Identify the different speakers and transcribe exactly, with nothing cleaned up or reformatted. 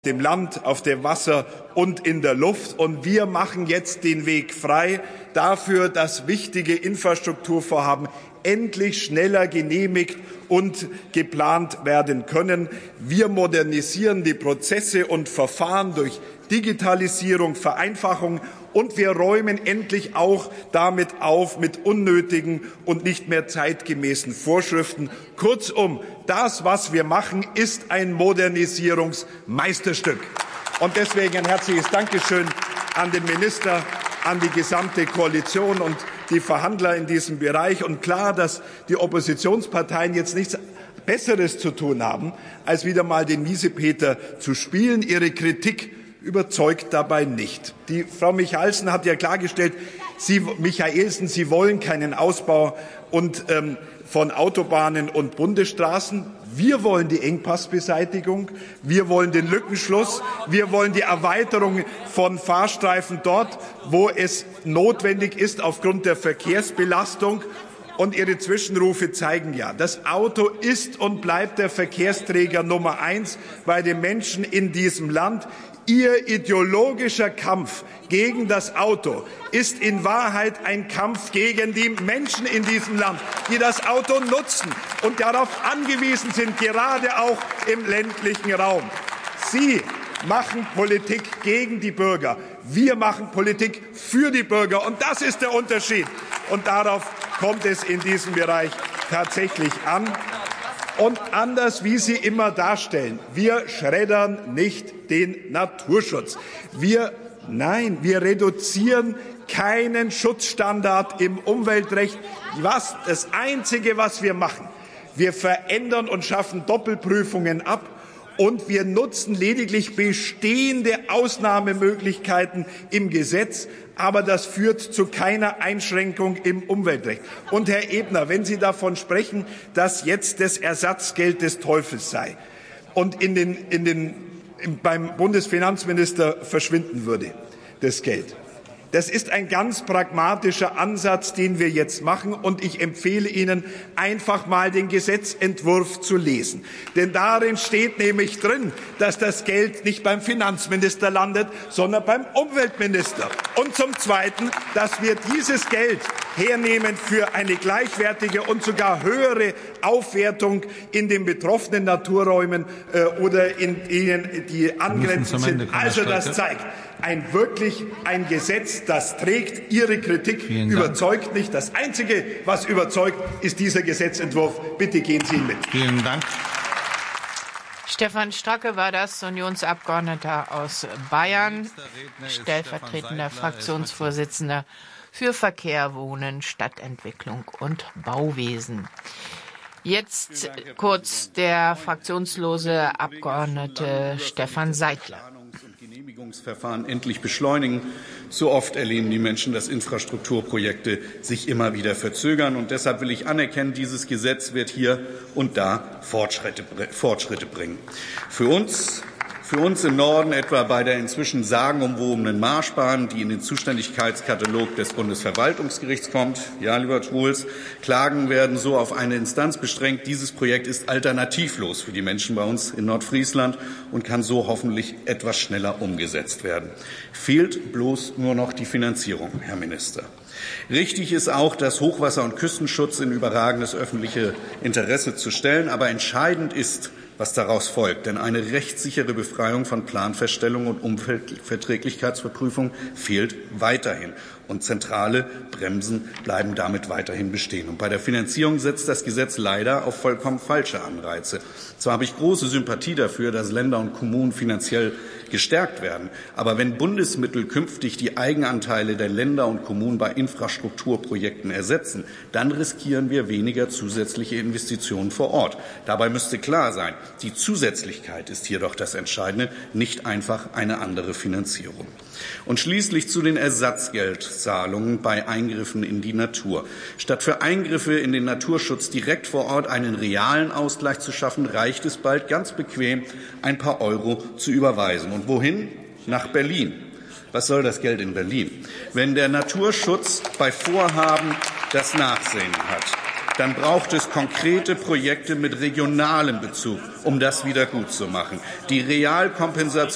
Speaker 1: dem Land, auf dem Wasser und in der Luft. Und wir machen jetzt den Weg frei dafür, dass wichtige Infrastrukturvorhaben endlich schneller genehmigt und geplant werden können. Wir modernisieren die Prozesse und Verfahren durch Digitalisierung, Vereinfachung, und wir räumen endlich auch damit auf mit unnötigen und nicht mehr zeitgemäßen Vorschriften. Kurzum, das, was wir machen, ist ein Modernisierungsmeisterstück. Und deswegen ein herzliches Dankeschön an den Minister, an die gesamte Koalition und die Verhandler in diesem Bereich. Und klar, dass die Oppositionsparteien jetzt nichts Besseres zu tun haben, als wieder mal den Miesepeter zu spielen. Ihre Kritik überzeugt dabei nicht. Die Frau Michaelsen hat ja klargestellt, Sie, Michaelsen, Sie wollen keinen Ausbau und, ähm, von Autobahnen und Bundesstraßen. Wir wollen die Engpassbeseitigung, wir wollen den Lückenschluss, wir wollen die Erweiterung von Fahrstreifen dort, wo es notwendig ist aufgrund der Verkehrsbelastung. Und Ihre Zwischenrufe zeigen ja, das Auto ist und bleibt der Verkehrsträger Nummer eins bei den Menschen in diesem Land. Ihr ideologischer Kampf gegen das Auto ist in Wahrheit ein Kampf gegen die Menschen in diesem Land, die das Auto nutzen und darauf angewiesen sind, gerade auch im ländlichen Raum. Sie machen Politik gegen die Bürger. Wir machen Politik für die Bürger. Und das ist der Unterschied. Und darauf kommt es in diesem Bereich tatsächlich an. Und anders, wie Sie immer darstellen, wir schreddern nicht den Naturschutz. Wir, nein, wir reduzieren keinen Schutzstandard im Umweltrecht. Was, das Einzige, was wir machen, wir verändern und schaffen Doppelprüfungen ab. Und wir nutzen lediglich bestehende Ausnahmemöglichkeiten im Gesetz. Aber das führt zu keiner Einschränkung im Umweltrecht. Und Herr Ebner, wenn Sie davon sprechen, dass jetzt das Ersatzgeld des Teufels sei und in den, in den, beim Bundesfinanzminister verschwinden würde, das Geld. Das ist ein ganz pragmatischer Ansatz, den wir jetzt machen. Und ich empfehle Ihnen, einfach mal den Gesetzentwurf zu lesen. Denn darin steht nämlich drin, dass das Geld nicht beim Finanzminister landet, sondern beim Umweltminister. Und zum Zweiten, dass wir dieses Geld hernehmen für eine gleichwertige und sogar höhere Aufwertung in den betroffenen Naturräumen äh, oder in denen, die angrenzend sind. Also das zeigt, ein wirklich ein Gesetz, das trägt. Ihre Kritik überzeugt nicht. Das Einzige, was überzeugt, ist dieser Gesetzentwurf. Bitte gehen Sie ihn mit.
Speaker 2: Vielen Dank.
Speaker 3: Stefan Stracke war das, Unionsabgeordneter aus Bayern, stellvertretender Fraktionsvorsitzender für Verkehr, Wohnen, Stadtentwicklung und Bauwesen. Jetzt kurz der fraktionslose Abgeordnete Stefan Seidler.
Speaker 4: Genehmigungsverfahren endlich beschleunigen. So oft erleben die Menschen, dass Infrastrukturprojekte sich immer wieder verzögern. Und deshalb will ich anerkennen, dieses Gesetz wird hier und da Fortschritte, Fortschritte bringen. Für uns Für uns im Norden etwa bei der inzwischen sagenumwobenen Marschbahn, die in den Zuständigkeitskatalog des Bundesverwaltungsgerichts kommt. Ja, lieber Truls, Klagen werden so auf eine Instanz beschränkt. Dieses Projekt ist alternativlos für die Menschen bei uns in Nordfriesland und kann so hoffentlich etwas schneller umgesetzt werden. Fehlt bloß nur noch die Finanzierung, Herr Minister. Richtig ist auch, das Hochwasser- und Küstenschutz in überragendes öffentliche Interesse zu stellen. Aber entscheidend ist, was daraus folgt. Denn eine rechtssichere Befreiung von Planfeststellung und Umweltverträglichkeitsüberprüfung fehlt weiterhin. Und zentrale Bremsen bleiben damit weiterhin bestehen. Und bei der Finanzierung setzt das Gesetz leider auf vollkommen falsche Anreize. Zwar habe ich große Sympathie dafür, dass Länder und Kommunen finanziell gestärkt werden. Aber wenn Bundesmittel künftig die Eigenanteile der Länder und Kommunen bei Infrastrukturprojekten ersetzen, dann riskieren wir weniger zusätzliche Investitionen vor Ort. Dabei müsste klar sein, die Zusätzlichkeit ist hier doch das Entscheidende, nicht einfach eine andere Finanzierung. Und schließlich zu den Ersatzgeldzahlungen bei Eingriffen in die Natur. Statt für Eingriffe in den Naturschutz direkt vor Ort einen realen Ausgleich zu schaffen, reicht es bald ganz bequem, ein paar Euro zu überweisen. Und wohin? Nach Berlin. Was soll das Geld in Berlin? Wenn der Naturschutz bei Vorhaben das Nachsehen hat, dann braucht es konkrete Projekte mit regionalem Bezug, um das wieder gut zu machen. Die Realkompensation